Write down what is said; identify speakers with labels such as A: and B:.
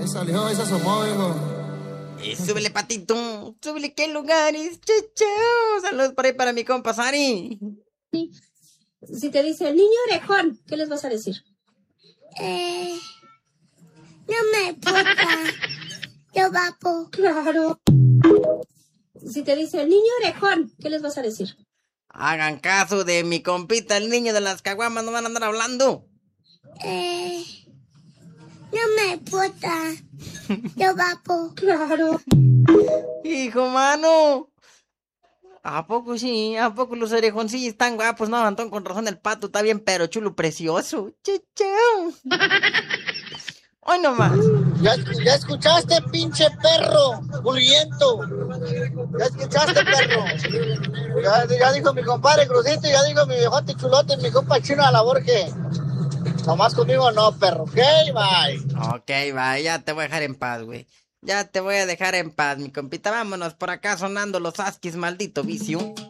A: salió, esa asomó, viejo.
B: Súbele, patito. Súbele, qué lugares. Chao. Saludos por ahí para mi compa Sari.
C: Sí. Si te dice el niño orejón, ¿qué les vas a decir?
D: No me importa. Yo vapo.
C: Claro. Si te dice el niño orejón, ¿qué les vas a decir?
B: Hagan caso de mi compita, el niño de las caguamas, no van a andar hablando.
D: No me importa. Yo vapo.
C: Claro.
B: Hijo, mano. ¿A poco sí? ¿A poco los orejoncillos están guapos? No, Antón, con razón el pato está bien, pero chulo, precioso. Chao. Hoy nomás.
E: ¿Ya escuchaste, pinche perro bulliento? ¿Ya escuchaste, perro? Ya dijo mi compadre Crucito, ya dijo mi viejote chulote, mi compa Chino a la Borge. Nomás conmigo no, perro. Ok, bye.
B: Ok, bye, ya te voy a dejar en paz, güey. Ya te voy a dejar en paz, mi compita. Vámonos por acá sonando los Askis, maldito vicio.